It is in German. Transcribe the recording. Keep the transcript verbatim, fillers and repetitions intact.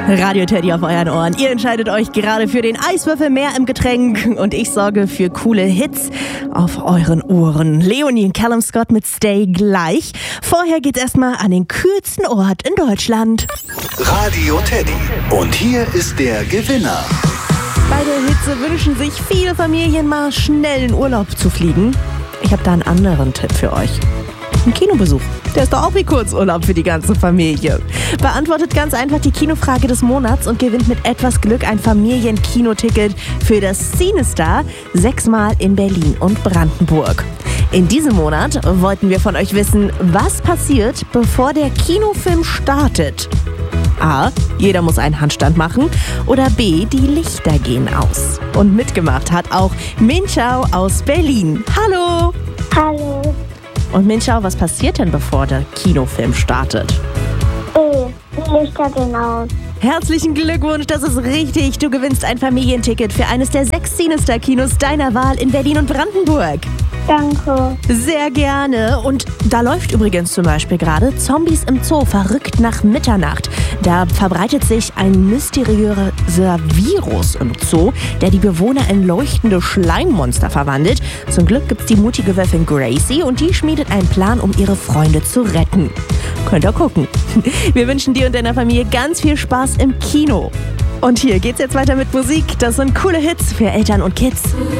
Radio Teddy auf euren Ohren. Ihr entscheidet euch gerade für den Eiswürfel mehr im Getränk und ich sorge für coole Hits auf euren Ohren. Leonie und Callum Scott mit Stay gleich. Vorher geht's erstmal an den kühlsten Ort in Deutschland. Radio Teddy. Und hier ist der Gewinner. Bei der Hitze wünschen sich viele Familien mal schnell in Urlaub zu fliegen. Ich habe da einen anderen Tipp für euch. Ein Kinobesuch. Der ist doch auch wie Kurzurlaub für die ganze Familie. Beantwortet ganz einfach die Kinofrage des Monats und gewinnt mit etwas Glück ein Familienkinoticket für das CineStar sechsmal in Berlin und Brandenburg. In diesem Monat wollten wir von euch wissen, was passiert, bevor der Kinofilm startet. A. Jeder muss einen Handstand machen. Oder B. Die Lichter gehen aus. Und mitgemacht hat auch Minchao aus Berlin. Hallo! Hallo. Und Minchao, was passiert denn, bevor der Kinofilm startet? B. Die Lichter gehen aus. Herzlichen Glückwunsch, das ist richtig. Du gewinnst ein Familienticket für eines der sechs CineStar-Kinos deiner Wahl in Berlin und Brandenburg. Danke. Sehr gerne. Und da läuft übrigens zum Beispiel gerade Zombies im Zoo, verrückt nach Mitternacht. Da verbreitet sich ein mysteriöser Virus im Zoo, der die Bewohner in leuchtende Schleimmonster verwandelt. Zum Glück gibt's die mutige Wölfin Gracie und die schmiedet einen Plan, um ihre Freunde zu retten. Könnt ihr gucken. Wir wünschen dir und deiner Familie ganz viel Spaß im Kino. Und hier geht's jetzt weiter mit Musik. Das sind coole Hits für Eltern und Kids.